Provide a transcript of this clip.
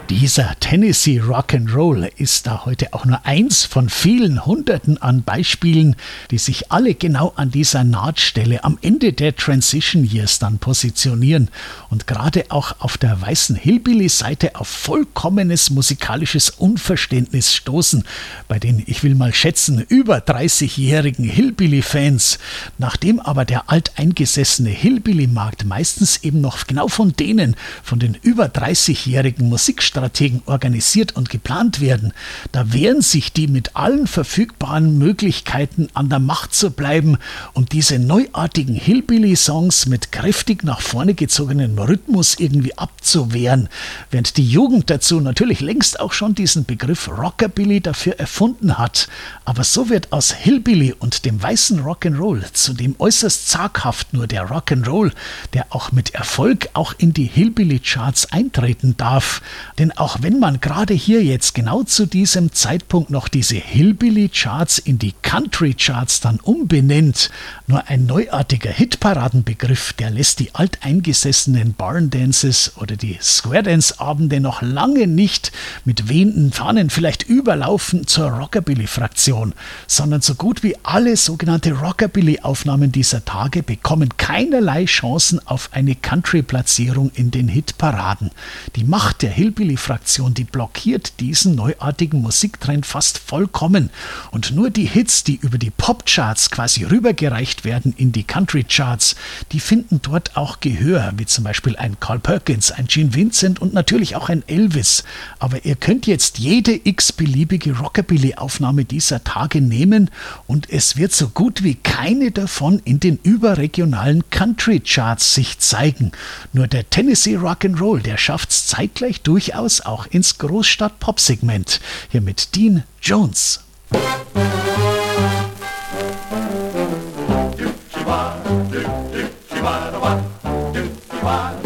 Dieser Tennessee Rock'n'Roll ist da heute auch nur eins von vielen Hunderten an Beispielen, die sich alle genau an dieser Nahtstelle am Ende der Transition Years dann positionieren und gerade auch auf der weißen Hillbilly-Seite auf vollkommenes musikalisches Unverständnis stoßen, bei den, ich will mal schätzen, über 30-jährigen Hillbilly-Fans. Nachdem aber der alteingesessene Hillbilly-Markt meistens eben noch genau von den über 30-jährigen Musikstrategen organisiert und geplant werden, da wehren sich die mit allen verfügbaren Möglichkeiten an der Macht zu bleiben und diese neuartigen Hillbilly-Songs mit kräftig nach vorne gezogenem Rhythmus irgendwie abzuwehren, während die Jugend dazu natürlich längst auch schon diesen Begriff Rockabilly dafür erfunden hat. Aber so wird aus Hillbilly und dem weißen Rock'n'Roll zu dem äußerst zaghaft nur der Rock'n'Roll, der auch mit Erfolg auch in die Hillbilly-Charts eintreten darf. Denn auch wenn man gerade hier jetzt genau zu diesem Zeitpunkt noch diese Hillbilly-Charts in die Country-Charts dann umbenennt, nur ein neuartiger Hitparadenbegriff, der lässt die alteingesessenen Barn-Dances oder die Square-Dance-Abende noch lange nicht mit wehenden Fahnen vielleicht überlaufen zur Rockabilly-Fraktion, sondern so gut wie alle sogenannte Rockabilly-Aufnahmen dieser Tage bekommen keinerlei Chancen auf eine Country-Platzierung in den Hitparaden. Die Macht der Hillbilly-Fraktion, die blockiert diesen neuartigen Musiktrend fast vollkommen. Und nur die Hits, die über die Pop-Charts quasi rübergereicht werden in die Country-Charts, die finden dort auch Gehör, wie zum Beispiel ein Carl Perkins, ein Gene Vincent und natürlich auch ein Elvis. Aber ihr könnt jetzt jede x-beliebige Rockabilly-Aufnahme dieser Tage nehmen und es wird so gut wie keine davon in den überregionalen Country-Charts sich zeigen. Nur der Tennessee Rock'n'Roll, der schafft's zeitgleich durchaus auch ins Großstadt-Pop-Segment. Hier mit Dean Jones. Do-chi-wa, do-chi-wa-da-wa, do-chi-wa.